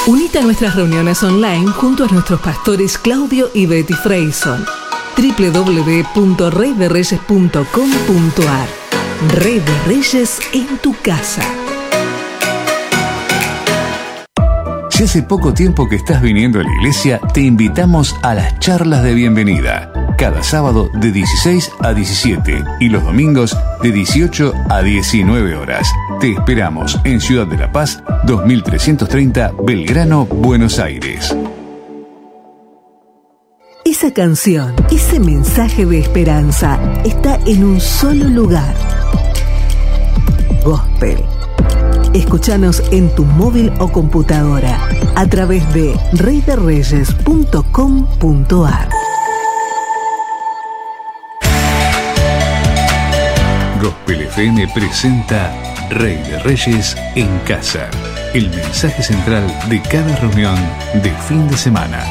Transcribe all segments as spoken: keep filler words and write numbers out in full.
Unite a nuestras reuniones online junto a nuestros pastores Claudio y Betty Freyson. doble u doble u doble u punto rey de reyes punto com punto a r. Rey de Reyes en tu casa. Si hace poco tiempo que estás viniendo a la iglesia, te invitamos a las charlas de bienvenida. Cada sábado de dieciséis a diecisiete y los domingos de dieciocho a diecinueve horas. Te esperamos en Ciudad de la Paz, dos mil trescientos treinta, Belgrano, Buenos Aires. Esa canción, ese mensaje de esperanza está en un solo lugar. Gospel. Escúchanos en tu móvil o computadora a través de rey de reyes punto com punto a r. Gospel F M presenta Rey de Reyes en Casa, el mensaje central de cada reunión de fin de semana.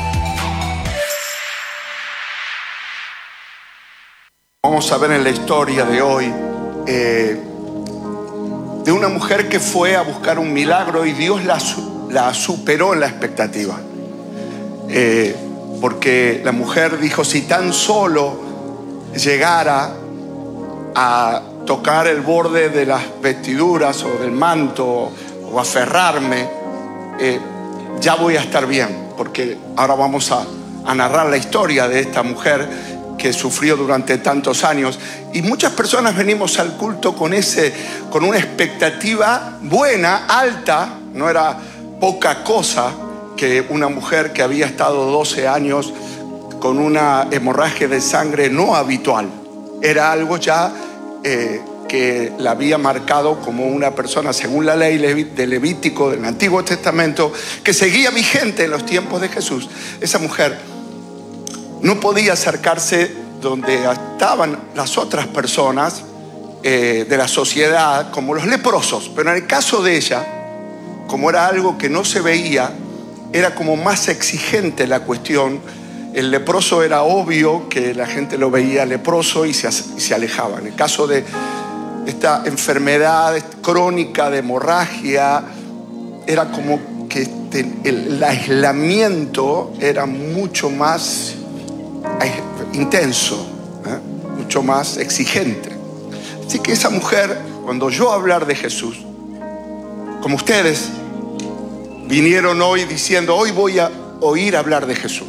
Vamos a ver en la historia de hoy eh, de una mujer que fue a buscar un milagro y Dios la, la superó en la expectativa. Eh, porque la mujer dijo, si tan solo llegara a tocar el borde de las vestiduras o del manto o aferrarme, eh, ya voy a estar bien. Porque ahora vamos a, a narrar la historia de esta mujer que sufrió durante tantos años. Y muchas personas venimos al culto con, ese, con una expectativa buena, alta. No era poca cosa que una mujer que había estado doce años con una hemorragia de sangre no habitual. Era algo ya eh, que la había marcado como una persona, según la ley de Levítico del Antiguo Testamento, que seguía vigente en los tiempos de Jesús. Esa mujer no podía acercarse donde estaban las otras personas eh, de la sociedad, como los leprosos. Pero en el caso de ella, como era algo que no se veía, era como más exigente la cuestión. El leproso era obvio que la gente lo veía leproso y se, y se alejaba. En el caso de esta enfermedad crónica de hemorragia, era como que este, el, el aislamiento era mucho más intenso, ¿eh? mucho más exigente. Así que esa mujer, cuando yo hablar de Jesús, como ustedes vinieron hoy diciendo, hoy voy a oír hablar de Jesús.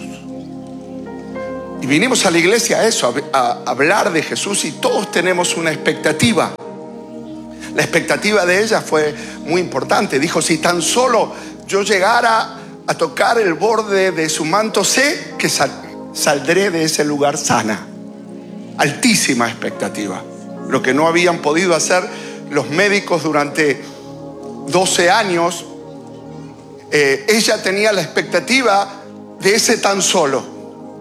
Y vinimos a la iglesia a eso, a, a hablar de Jesús, y todos tenemos una expectativa. La expectativa de ella fue muy importante. Dijo, si tan solo yo llegara a tocar el borde de su manto, sé que sal, saldré de ese lugar sana. Altísima expectativa. Lo que no habían podido hacer los médicos durante doce años, eh, ella tenía la expectativa de ese tan solo.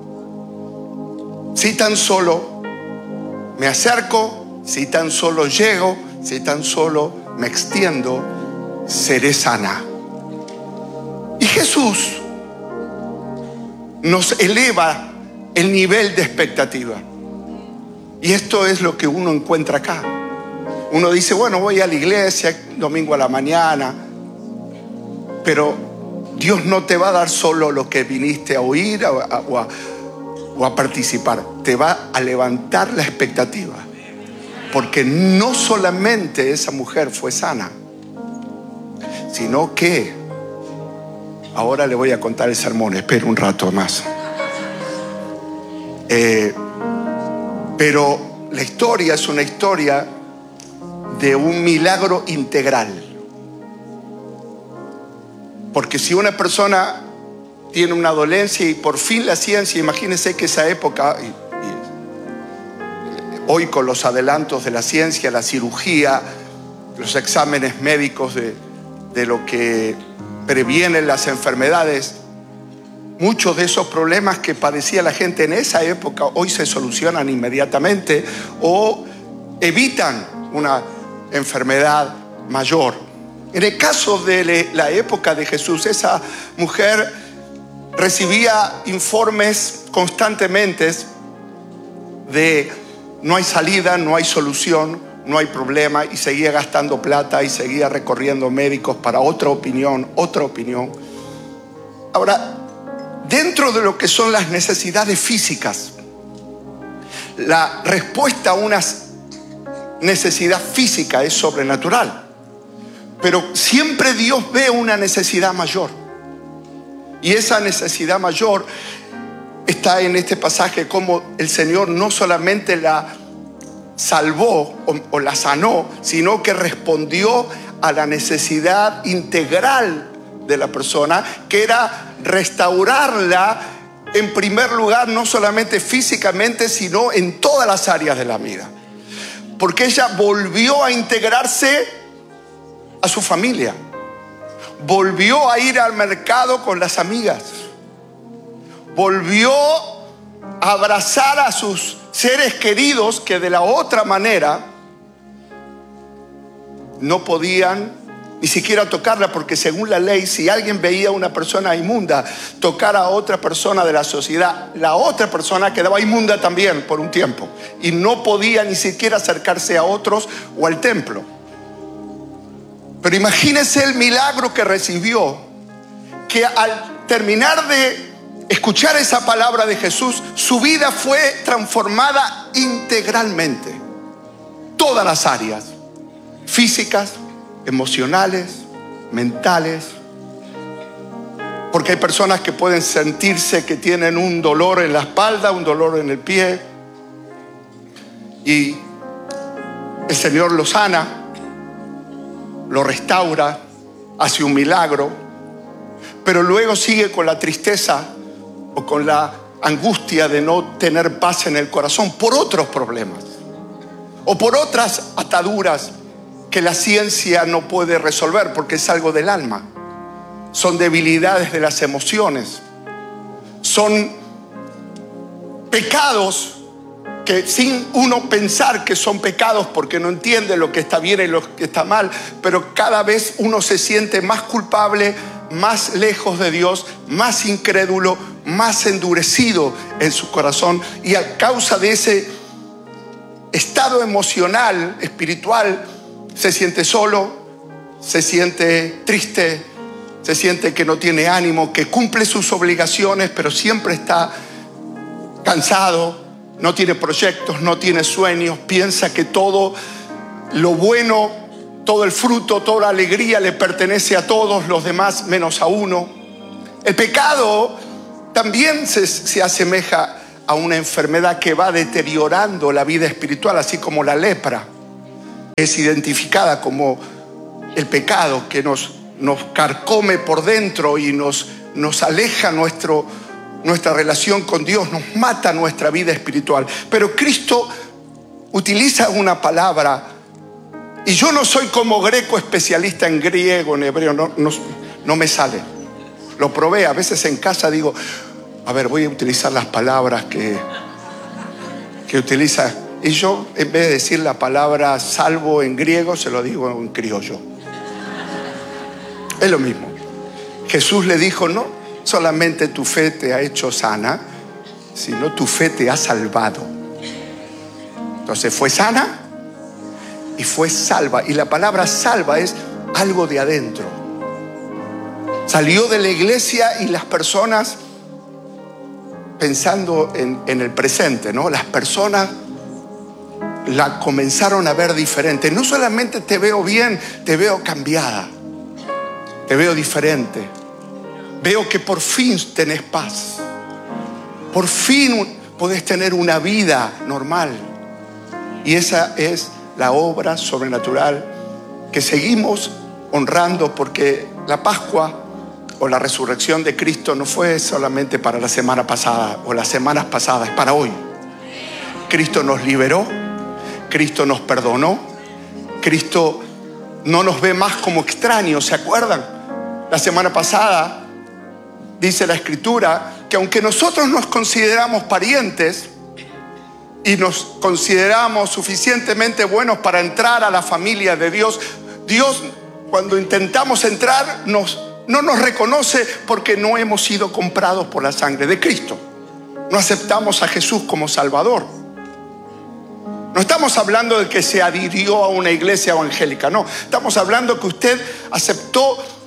Si tan solo me acerco, si tan solo llego, si tan solo me extiendo, seré sana. Y Jesús nos eleva el nivel de expectativa. Y esto es lo que uno encuentra acá. Uno dice, bueno, voy a la iglesia domingo a la mañana, pero Dios no te va a dar solo lo que viniste a oír o a, o a, o a participar. Te va a levantar la expectativa. Porque no solamente esa mujer fue sana, sino que, ahora le voy a contar el sermón, espero un rato más. Eh, pero la historia es una historia de un milagro integral. Porque si una persona tiene una dolencia y por fin la ciencia, imagínense que esa época, y, y, hoy con los adelantos de la ciencia, la cirugía, los exámenes médicos de, de lo que previenen las enfermedades, muchos de esos problemas que padecía la gente en esa época hoy se solucionan inmediatamente o evitan una enfermedad mayor. En el caso de la época de Jesús, esa mujer recibía informes constantemente de no hay salida, no hay solución, no hay problema, y seguía gastando plata y seguía recorriendo médicos para otra opinión, otra opinión. Ahora, dentro de lo que son las necesidades físicas, la respuesta a una necesidad física es sobrenatural. Pero siempre Dios ve una necesidad mayor. Y esa necesidad mayor está en este pasaje, como el Señor no solamente la salvó o, o la sanó, sino que respondió a la necesidad integral de la persona, que era restaurarla en primer lugar, no solamente físicamente, sino en todas las áreas de la vida. Porque ella volvió a integrarse a su familia, volvió a ir al mercado con las amigas, volvió a abrazar a sus seres queridos que de la otra manera no podían ni siquiera tocarla, porque según la ley, si alguien veía a una persona inmunda tocar a otra persona de la sociedad, la otra persona quedaba inmunda también por un tiempo y no podía ni siquiera acercarse a otros o al templo. Pero imagínense el milagro que recibió, que al terminar de escuchar esa palabra de Jesús, su vida fue transformada integralmente. Todas las áreas, físicas, emocionales, mentales. Porque hay personas que pueden sentirse que tienen un dolor en la espalda, un dolor en el pie, y el Señor lo sana, lo restaura, hace un milagro, pero luego sigue con la tristeza o con la angustia de no tener paz en el corazón por otros problemas o por otras ataduras que la ciencia no puede resolver, porque es algo del alma. Son debilidades de las emociones, son pecados que sin uno pensar que son pecados, porque no entiende lo que está bien y lo que está mal, pero cada vez uno se siente más culpable, más lejos de Dios, más incrédulo, más endurecido en su corazón, y a causa de ese estado emocional, espiritual, se siente solo, se siente triste, se siente que no tiene ánimo, que cumple sus obligaciones, pero siempre está cansado. No tiene proyectos, no tiene sueños, piensa que todo lo bueno, todo el fruto, toda la alegría le pertenece a todos los demás menos a uno. El pecado también se, se asemeja a una enfermedad que va deteriorando la vida espiritual, así como la lepra es identificada como el pecado que nos, nos carcome por dentro y nos, nos aleja nuestro nuestra relación con Dios, nos mata nuestra vida espiritual. Pero Cristo utiliza una palabra, y yo no soy como Greco especialista en griego, en hebreo, no, no, no me sale. Lo probé, a veces en casa digo, a ver, voy a utilizar las palabras que, que utiliza. Y yo, en vez de decir la palabra salvo en griego, se lo digo en criollo. Es lo mismo. Jesús le dijo, no solamente tu fe te ha hecho sana, sino tu fe te ha salvado. Entonces fue sana y fue salva. Y la palabra salva es algo de adentro. Salió de la iglesia y las personas, pensando en, en el presente, ¿no? Las personas la comenzaron a ver diferente. No solamente te veo bien, te veo cambiada, te veo diferente. Veo que por fin tenés paz. Por fin podés tener una vida normal. Y esa es la obra sobrenatural que seguimos honrando, porque la Pascua o la resurrección de Cristo no fue solamente para la semana pasada o las semanas pasadas, es para hoy. Cristo nos liberó, Cristo nos perdonó, Cristo no nos ve más como extraños. ¿Se acuerdan? La semana pasada dice la Escritura que aunque nosotros nos consideramos parientes y nos consideramos suficientemente buenos para entrar a la familia de Dios, Dios, cuando intentamos entrar, nos, no nos reconoce, porque no hemos sido comprados por la sangre de Cristo. No aceptamos a Jesús como Salvador. No estamos hablando de que se adhirió a una iglesia evangélica, no. Estamos hablando que usted aceptó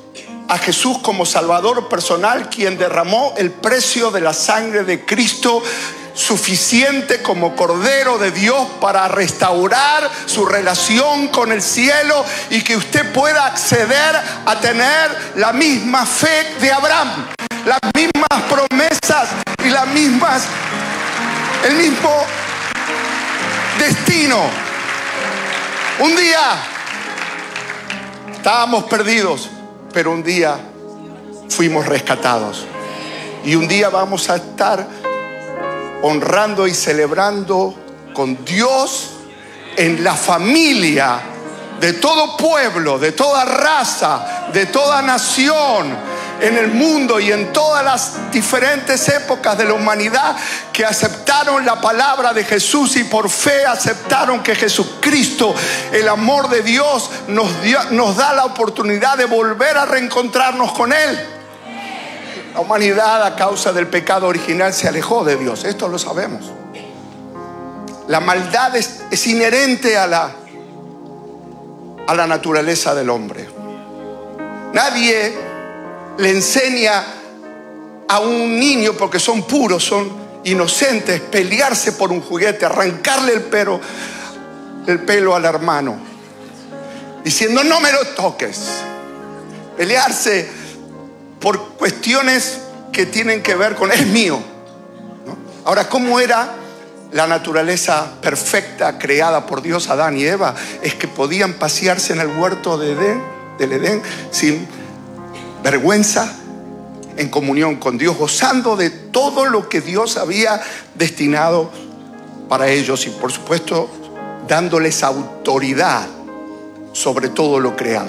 a Jesús como Salvador personal, quien derramó el precio de la sangre de Cristo, suficiente como Cordero de Dios para restaurar su relación con el cielo y que usted pueda acceder a tener la misma fe de Abraham, las mismas promesas y las mismas, el mismo destino. Un día estábamos perdidos, pero un día fuimos rescatados. Y un día vamos a estar honrando y celebrando con Dios en la familia de todo pueblo, de toda raza, de toda nación, en el mundo y en todas las diferentes épocas de la humanidad que aceptaron la palabra de Jesús y por fe aceptaron que Jesucristo, el amor de Dios, nos, dio, nos da la oportunidad de volver a reencontrarnos con Él. La humanidad, a causa del pecado original, se alejó de Dios. Esto lo sabemos. La maldad es, es inherente a la, a la naturaleza del hombre. Nadie le enseña a un niño, porque son puros, son inocentes, pelearse por un juguete, arrancarle el pelo, el pelo al hermano, diciendo no me lo toques. Pelearse por cuestiones que tienen que ver con es mío, ¿no? Ahora, ¿cómo era la naturaleza perfecta creada por Dios, Adán y Eva? Es que podían pasearse en el huerto de Edén, del Edén sin vergüenza, en comunión con Dios, gozando de todo lo que Dios había destinado para ellos y, por supuesto, dándoles autoridad sobre todo lo creado.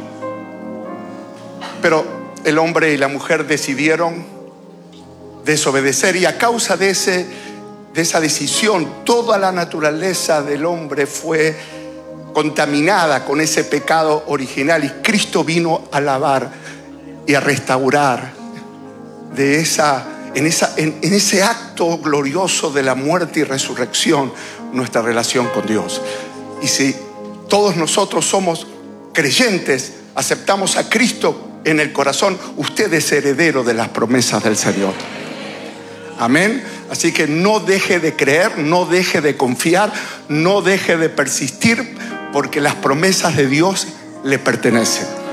Pero el hombre y la mujer decidieron desobedecer, y a causa de, ese, de esa decisión, toda la naturaleza del hombre fue contaminada con ese pecado original, y Cristo vino a lavar y a restaurar de esa, en, esa, en, en ese acto glorioso de la muerte y resurrección nuestra relación con Dios. Y si todos nosotros somos creyentes, aceptamos a Cristo en el corazón, usted es heredero de las promesas del Señor. Amén. Así que no deje de creer, no deje de confiar, no deje de persistir, porque las promesas de Dios le pertenecen.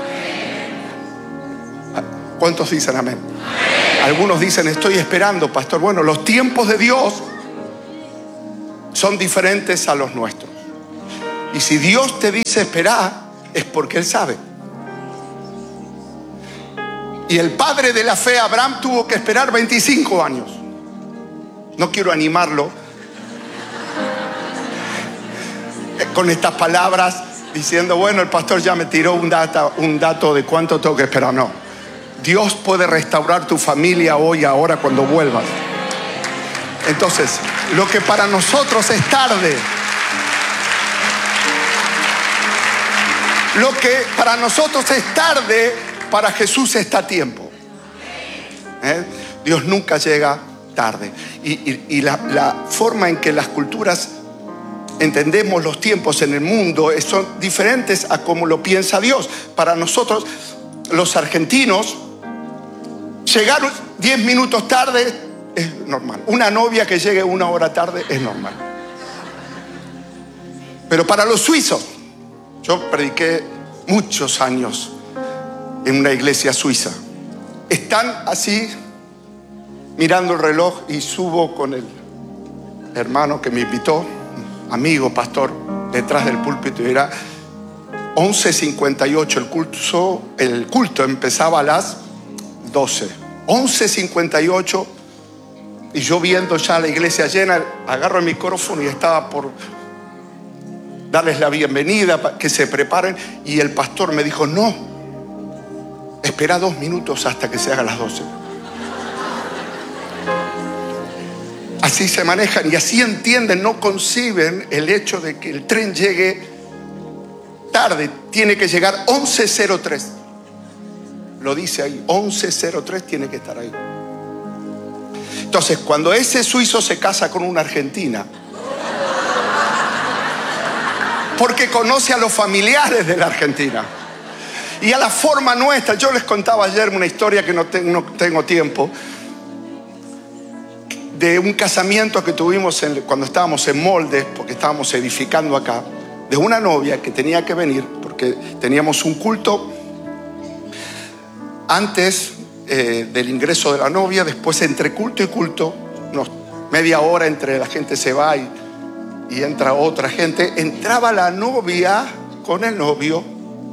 ¿Cuántos dicen amén? Algunos dicen estoy esperando, pastor. Bueno, los tiempos de Dios son diferentes a los nuestros. Y si Dios te dice esperá, es porque Él sabe. Y el padre de la fe, Abraham, tuvo que esperar veinticinco años. No quiero animarlo con estas palabras diciendo, bueno, el pastor ya me tiró un, data, un dato de cuánto tengo que esperar. No. Dios puede restaurar tu familia hoy, ahora, cuando vuelvas. Entonces, lo que para nosotros es tarde, lo que para nosotros es tarde, para Jesús está a tiempo. ¿Eh? Dios nunca llega tarde. Y, y, y la, la forma en que las culturas entendemos los tiempos en el mundo son diferentes a como lo piensa Dios. Para nosotros, los argentinos, llegar diez minutos tarde es normal. Una novia que llegue una hora tarde es normal. Pero para los suizos, yo prediqué muchos años en una iglesia suiza. Están así mirando el reloj y subo con el hermano que me invitó, amigo, pastor, detrás del púlpito, y era once cincuenta y ocho. El culto, el culto empezaba a las doce. once cincuenta y ocho, y yo viendo ya la iglesia llena, agarro el micrófono y estaba por darles la bienvenida, para que se preparen, y el pastor me dijo, no, espera dos minutos hasta que se hagan las doce. Así se manejan y así entienden, no conciben el hecho de que el tren llegue tarde. Tiene que llegar once cero tres. Lo dice ahí, once cero tres tiene que estar ahí. Entonces, cuando ese suizo se casa con una argentina, porque conoce a los familiares de la Argentina, y a la forma nuestra. Yo les contaba ayer una historia que no, te, no tengo tiempo, de un casamiento que tuvimos en, cuando estábamos en Moldes, porque estábamos edificando acá, de una novia que tenía que venir, porque teníamos un culto antes eh, del ingreso de la novia, después entre culto y culto, unos media hora entre la gente se va y, y entra otra gente, entraba la novia con el novio,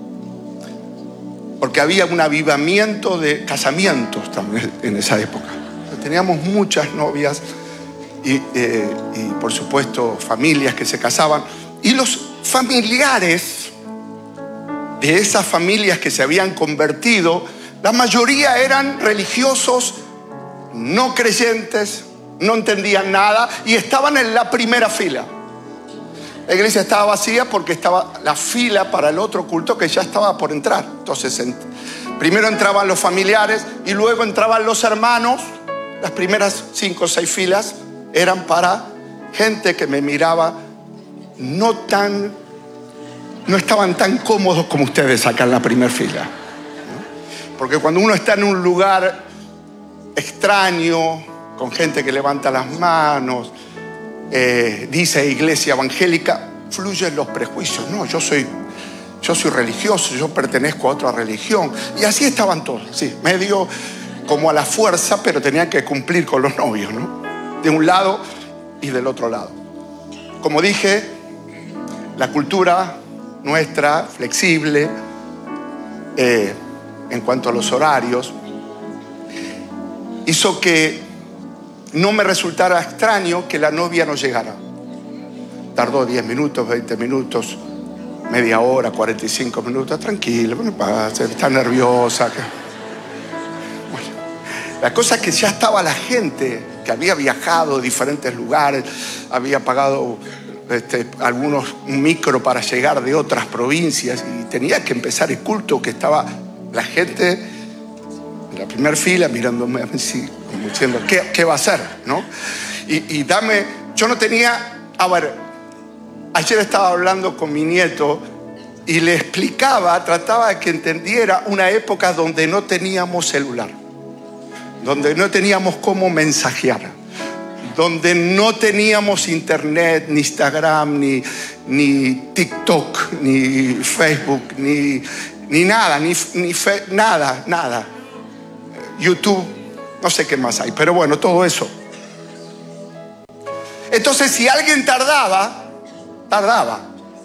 porque había un avivamiento de casamientos también en esa época. Teníamos muchas novias y, eh, y por supuesto familias que se casaban, y los familiares de esas familias que se habían convertido, la mayoría eran religiosos, no creyentes, no entendían nada y estaban en la primera fila. La iglesia estaba vacía porque estaba la fila para el otro culto que ya estaba por entrar. Entonces, primero entraban los familiares y luego entraban los hermanos. Las primeras cinco o seis filas eran para gente que me miraba no tan, no estaban tan cómodos como ustedes acá en la primera fila. Porque cuando uno está en un lugar extraño, con gente que levanta las manos, eh, dice iglesia evangélica, fluyen los prejuicios. No, yo soy, yo soy religioso, yo pertenezco a otra religión. Y así estaban todos, sí, medio como a la fuerza, pero tenían que cumplir con los novios, ¿no? De un lado y del otro lado. Como dije, la cultura nuestra, flexible, eh, en cuanto a los horarios, hizo que no me resultara extraño que la novia no llegara. Tardó diez minutos, veinte minutos, media hora, cuarenta y cinco minutos, tranquilo, está nerviosa. Bueno, la cosa es que ya estaba la gente que había viajado de diferentes lugares, había pagado este, algunos un micro para llegar de otras provincias y tenía que empezar el culto, que estaba la gente en la primera fila mirándome así, como diciendo, ¿qué, qué va a hacer? ¿No? Y, y dame, yo no tenía, a ver, ayer estaba hablando con mi nieto y le explicaba, trataba de que entendiera una época donde no teníamos celular, donde no teníamos cómo mensajear, donde no teníamos internet, ni Instagram, ni, ni TikTok, ni Facebook, ni, ni nada, ni, ni fe, nada, nada. YouTube, no sé qué más hay, pero bueno, todo eso. Entonces, si alguien tardaba, tardaba.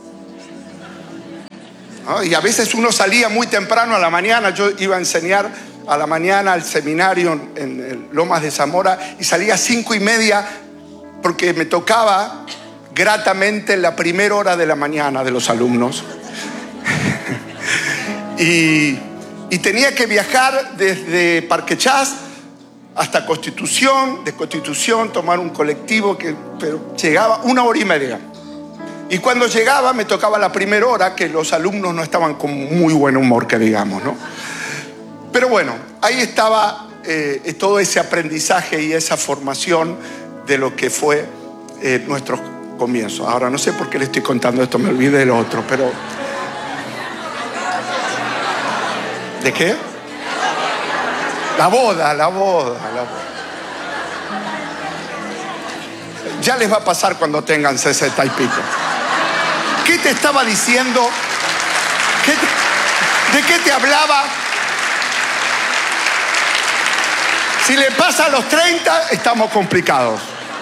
¿No? Y a veces uno salía muy temprano a la mañana. Yo iba a enseñar a la mañana al seminario en, en Lomas de Zamora y salía a cinco y media porque me tocaba gratamente la primera hora de la mañana de los alumnos. y, y tenía que viajar desde Parque Chas hasta Constitución, de Constitución tomar un colectivo que pero llegaba una hora y media. Y cuando llegaba me tocaba la primera hora, que los alumnos no estaban con muy buen humor, que digamos, ¿no? Pero bueno, ahí estaba eh, todo ese aprendizaje y esa formación de lo que fue eh, nuestro comienzo. Ahora no sé por qué le estoy contando esto, me olvidé del otro, pero... ¿De qué? La boda, la boda, la boda. Ya les va a pasar cuando tengan sesenta y pico. ¿Qué te estaba diciendo? ¿Qué te, ¿De qué te hablaba? Si le pasa a los treinta, estamos complicados.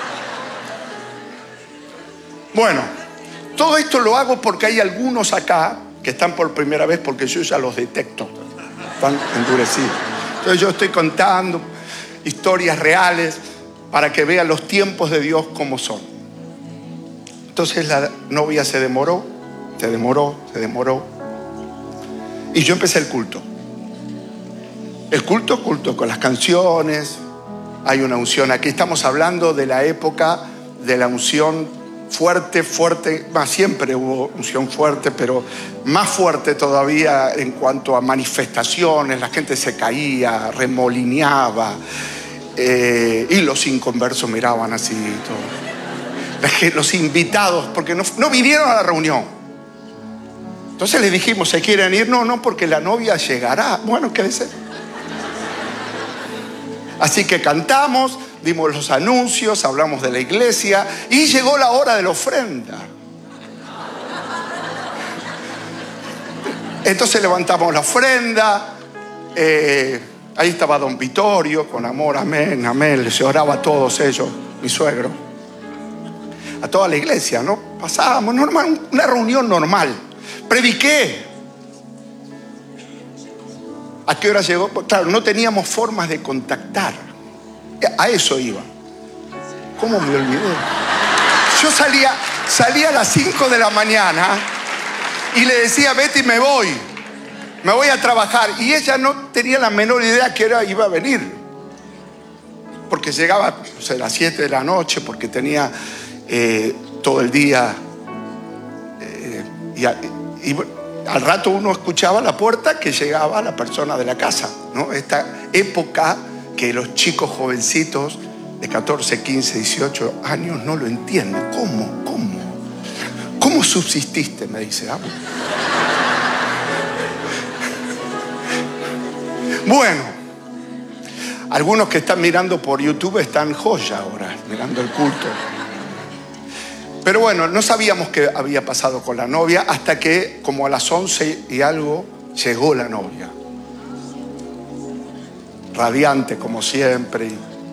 Bueno, todo esto lo hago porque hay algunos acá que están por primera vez, porque yo ya los detecto. Están endurecidos. Entonces yo estoy contando historias reales para que vean los tiempos de Dios como son. Entonces la novia se demoró, se demoró, se demoró. Y yo empecé el culto. El culto, culto con las canciones. Hay una unción. Aquí estamos hablando de la época de la unción fuerte, fuerte. Más siempre hubo unción fuerte, pero más fuerte todavía en cuanto a manifestaciones. La gente se caía, remolineaba. Eh, y los inconversos miraban así y todo. Los invitados, porque no, no vinieron a la reunión. Entonces le dijimos, ¿se quieren ir? No, no, porque la novia llegará. Bueno, quédese. Así que cantamos, dimos los anuncios, hablamos de la iglesia y llegó la hora de la ofrenda. Entonces levantamos la ofrenda. Eh, ahí estaba don Vittorio, con amor, amén, amén. Les oraba a todos ellos, mi suegro. A toda la iglesia, ¿no? Pasábamos normal, una reunión normal. Prediqué. ¿A qué hora llegó? Pues claro, no teníamos formas de contactar. A eso iba. ¿Cómo me olvidé? Yo salía, salía a las cinco de la mañana y le decía, Betty, me voy. Me voy a trabajar. Y ella no tenía la menor idea que era, iba a venir. Porque llegaba, no sé, a las siete de la noche, porque tenía eh, todo el día. Eh, y, y al rato uno escuchaba a la puerta que llegaba la persona de la casa, ¿no? Esta época que los chicos jovencitos de catorce, quince, dieciocho años no lo entienden. ¿Cómo? ¿Cómo? ¿Cómo subsististe? Me dice. Ah, bueno, algunos que están mirando por YouTube están joya ahora, mirando el culto. Pero bueno, no sabíamos qué había pasado con la novia hasta que como a las once y algo llegó la novia. Radiante como siempre.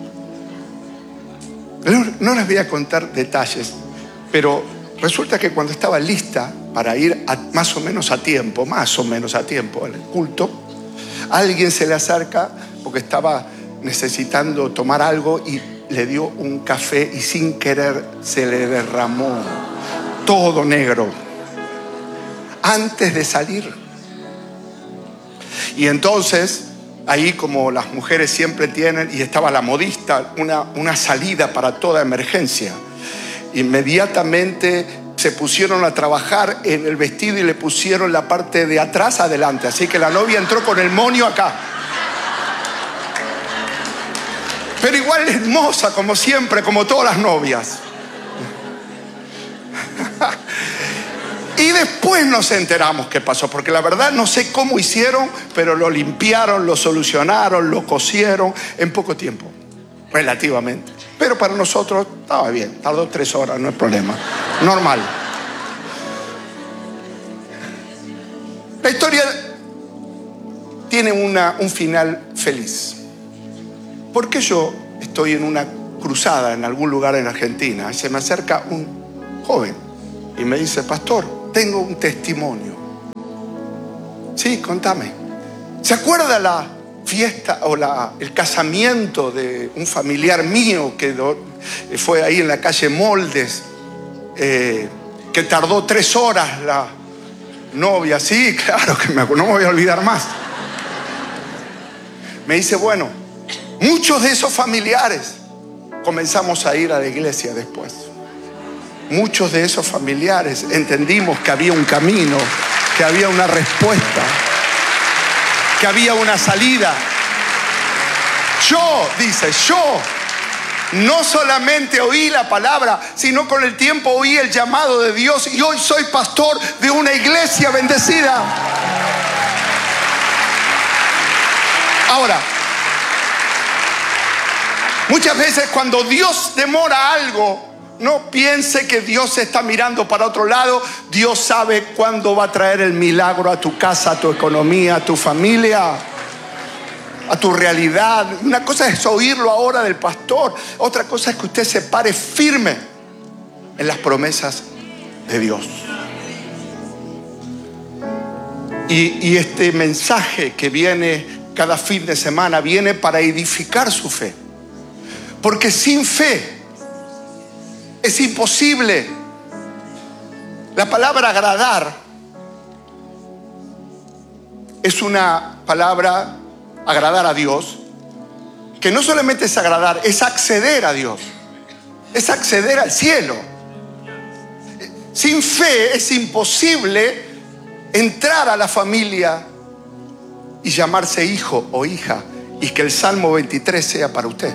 No, no les voy a contar detalles, pero resulta que cuando estaba lista para ir a, más o menos a tiempo, más o menos a tiempo al culto, alguien se le acerca porque estaba necesitando tomar algo y le dio un café y sin querer se le derramó todo negro antes de salir. Y entonces ahí, como las mujeres siempre tienen, y estaba la modista, una, una salida para toda emergencia. Inmediatamente se pusieron a trabajar en el vestido y le pusieron la parte de atrás adelante. Así que la novia entró con el moño acá. Pero igual hermosa, como siempre, como todas las novias. Y después nos enteramos qué pasó, porque la verdad no sé cómo hicieron, pero lo limpiaron, lo solucionaron, lo cosieron en poco tiempo, relativamente. Pero para nosotros estaba bien, tardó tres horas, no es problema, normal. La historia tiene una, un final feliz. Porque yo estoy en una cruzada en algún lugar en Argentina, y se me acerca un joven y me dice, pastor, tengo un testimonio. Sí, contame. ¿Se acuerda la fiesta o la, el casamiento de un familiar mío que do, fue ahí en la calle Moldes, eh, que tardó tres horas la novia? Sí, claro que me acuerdo, no me voy a olvidar más. Me dice, bueno, muchos de esos familiares comenzamos a ir a la iglesia después. Muchos de esos familiares entendimos que había un camino, que había una respuesta, que había una salida. Yo, dice, yo no solamente oí la palabra, sino con el tiempo oí el llamado de Dios y hoy soy pastor de una iglesia bendecida. Ahora, muchas veces cuando Dios demora algo, no piense que Dios está mirando para otro lado. Dios sabe cuándo va a traer el milagro a tu casa, a tu economía, a tu familia, a tu realidad. Una cosa es oírlo ahora del pastor. Otra cosa es que usted se pare firme en las promesas de Dios. Y, y este mensaje que viene cada fin de semana viene para edificar su fe. Porque sin fe es imposible. La palabra agradar es una palabra, agradar a Dios, que no solamente es agradar, es acceder a Dios, es acceder al cielo. Sin fe es imposible entrar a la familia y llamarse hijo o hija y que el Salmo veintitrés sea para usted.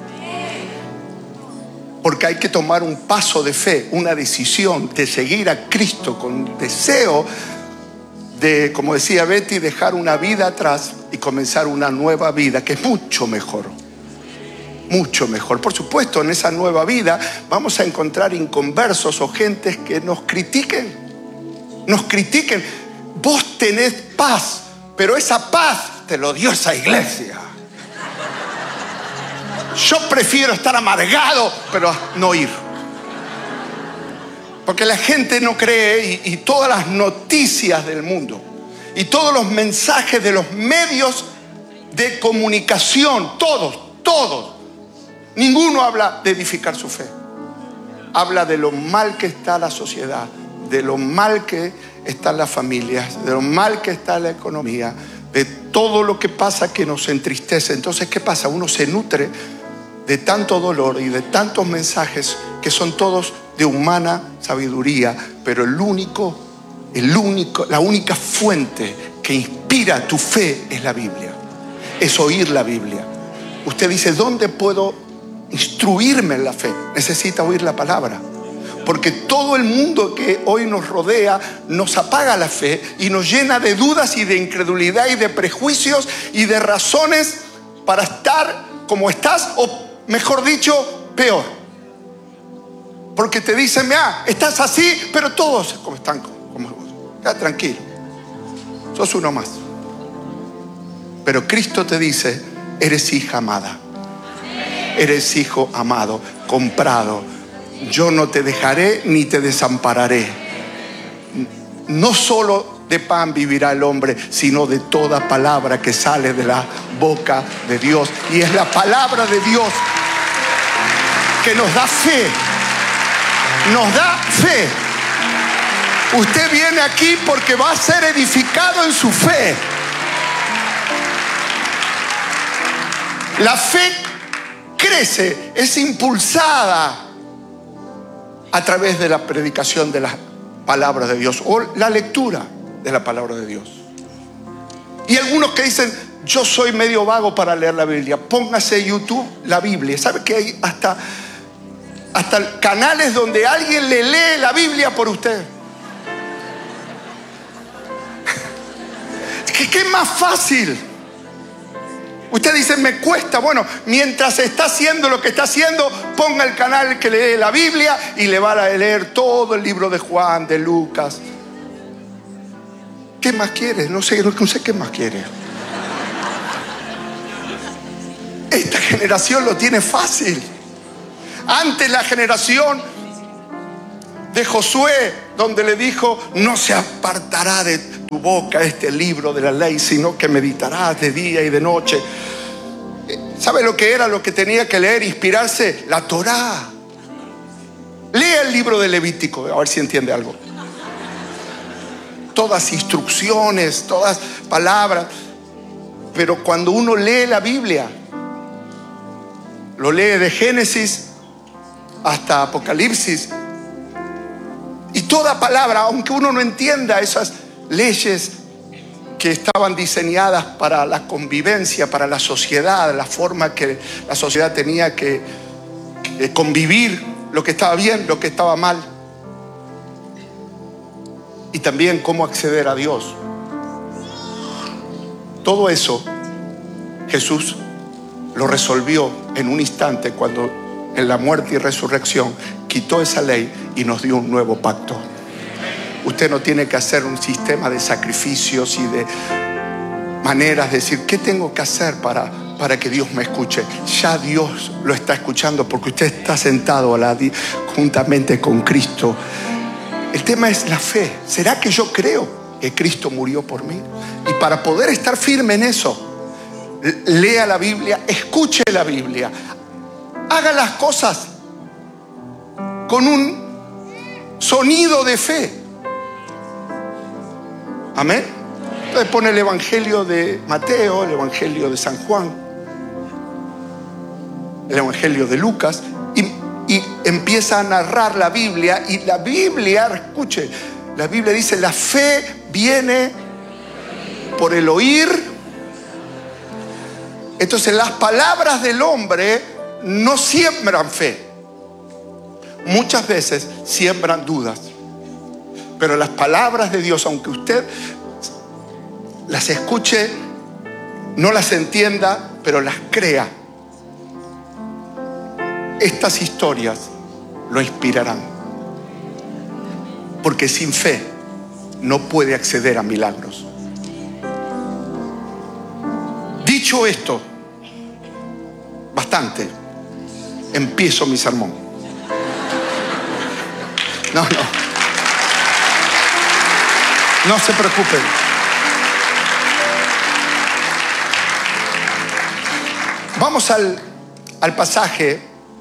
Porque hay que tomar un paso de fe, una decisión de seguir a Cristo con deseo de, como decía Betty, dejar una vida atrás y comenzar una nueva vida que es mucho mejor. Mucho mejor. Por supuesto, en esa nueva vida vamos a encontrar inconversos o gentes que nos critiquen. Nos critiquen. Vos tenés paz, pero esa paz te lo dio esa iglesia. Yo prefiero estar amargado, pero no ir. Porque la gente no cree y, y todas las noticias del mundo y todos los mensajes de los medios de comunicación, todos, todos, ninguno habla de edificar su fe. Habla de lo mal que está la sociedad, de lo mal que están las familias, de lo mal que está la economía, de todo lo que pasa que nos entristece. Entonces, ¿qué pasa? Uno se nutre de tanto dolor y de tantos mensajes que son todos de humana sabiduría, pero el único, el único, la única fuente que inspira tu fe es la Biblia, es oír la Biblia. Usted dice, ¿dónde puedo instruirme en la fe? Necesita oír la palabra, porque todo el mundo que hoy nos rodea nos apaga la fe y nos llena de dudas y de incredulidad y de prejuicios y de razones para estar como estás, o mejor dicho, peor. Porque te dicen, ah, estás así, pero todos como están como vos. Ya, tranquilo, sos uno más. Pero Cristo te dice, eres hija amada, eres hijo amado, comprado. Yo no te dejaré ni te desampararé. No solo de pan vivirá el hombre, sino de toda palabra que sale de la boca de Dios. Y es la palabra de Dios que nos da fe. Nos da fe. Usted viene aquí porque va a ser edificado en su fe. La fe crece, es impulsada a través de la predicación de las palabras de Dios o la lectura de la palabra de Dios. Y algunos que dicen, yo soy medio vago para leer la Biblia. Póngase en YouTube la Biblia. ¿Sabe que hay hasta... hasta canales donde alguien le lee la Biblia por usted? ¿Qué, qué más fácil? Usted dice, me cuesta. Bueno, mientras está haciendo lo que está haciendo, ponga el canal que lee la Biblia y le va a leer todo el libro de Juan, de Lucas. ¿Qué más quiere? No sé, no sé qué más quiere. Esta generación lo tiene fácil. Antes la generación de Josué, donde le dijo, no se apartará de tu boca este libro de la ley, sino que meditarás de día y de noche. ¿Sabe lo que era lo que tenía que leer, inspirarse? La Torá. Lea el libro de Levítico, a ver si entiende algo. Todas instrucciones, todas palabras. Pero cuando uno lee la Biblia, lo lee de Génesis hasta Apocalipsis, y toda palabra, aunque uno no entienda esas leyes que estaban diseñadas para la convivencia, para la sociedad, la forma que la sociedad tenía que, que convivir, lo que estaba bien, lo que estaba mal, y también cómo acceder a Dios, todo eso Jesús lo resolvió en un instante cuando en la muerte y resurrección quitó esa ley y nos dio un nuevo pacto. Usted no tiene que hacer un sistema de sacrificios y de maneras de decir, ¿qué tengo que hacer para, para que Dios me escuche? Ya Dios lo está escuchando porque usted está sentado a la, juntamente con Cristo. El tema es la fe. ¿Será que yo creo que Cristo murió por mí? Y para poder estar firme en eso, lea la Biblia, escuche la Biblia, haga las cosas con un sonido de fe. Amén. Entonces pone el Evangelio de Mateo, el Evangelio de San Juan, el Evangelio de Lucas, y, y empieza a narrar la Biblia. Y la Biblia, escuche, la Biblia dice, la fe viene por el oír. Entonces las palabras del hombre no siembran fe. Muchas veces siembran dudas. Pero las palabras de Dios, aunque usted las escuche, no las entienda, pero las crea. Estas historias lo inspirarán. Porque sin fe no puede acceder a milagros. Dicho esto, bastante, empiezo mi sermón. No, no. No se preocupen. Vamos al, al pasaje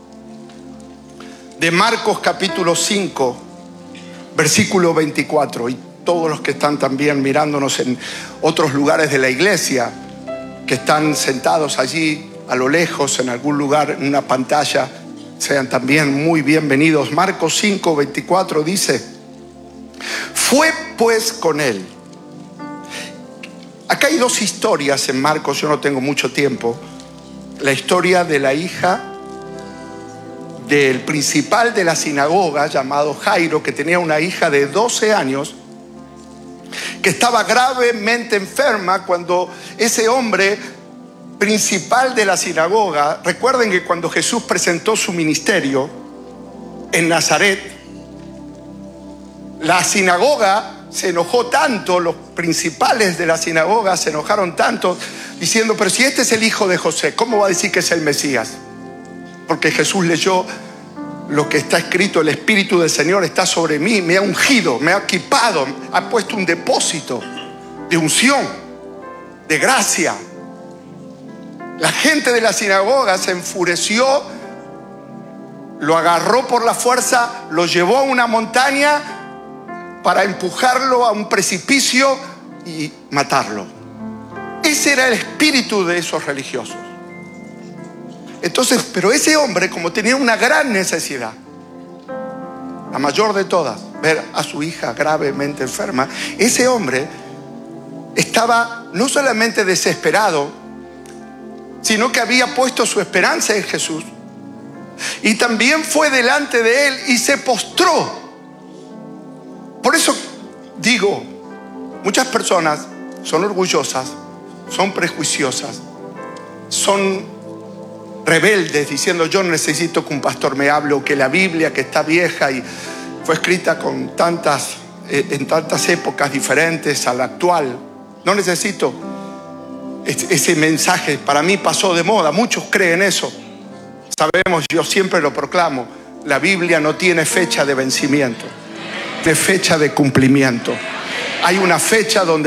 de Marcos capítulo cinco, versículo veinticuatro. Y todos los que están también mirándonos en otros lugares de la iglesia, que están sentados allí a lo lejos en algún lugar en una pantalla, sean también muy bienvenidos. Marcos cinco, veinticuatro dice: fue pues con él. Acá hay dos historias en Marcos, yo no tengo mucho tiempo. La historia de la hija del principal de la sinagoga, llamado Jairo, que tenía una hija de doce años, que estaba gravemente enferma cuando ese hombre principal de la sinagoga, recuerden que cuando Jesús presentó su ministerio en Nazaret, la sinagoga se enojó tanto, los principales de la sinagoga se enojaron tanto, diciendo: pero si este es el hijo de José, ¿cómo va a decir que es el Mesías? Porque Jesús leyó lo que está escrito: el Espíritu del Señor está sobre mí, me ha ungido, me ha equipado, ha puesto un depósito de unción, de gracia. La gente de la sinagoga se enfureció, lo agarró por la fuerza, lo llevó a una montaña para empujarlo a un precipicio y matarlo. Ese era el espíritu de esos religiosos. Entonces, pero ese hombre, como tenía una gran necesidad, la mayor de todas, ver a su hija gravemente enferma, ese hombre estaba no solamente desesperado, sino que había puesto su esperanza en Jesús. Y también fue delante de él y se postró. Por eso digo, muchas personas son orgullosas, son prejuiciosas, son rebeldes, diciendo: yo no necesito que un pastor me hable, o que la Biblia, que está vieja y fue escrita con tantas, eh, en tantas épocas diferentes a la actual, no necesito ese, ese mensaje. Para mí pasó de moda, muchos creen eso. Sabemos, yo siempre lo proclamo, la Biblia no tiene fecha de vencimiento, de fecha de cumplimiento. Hay una fecha donde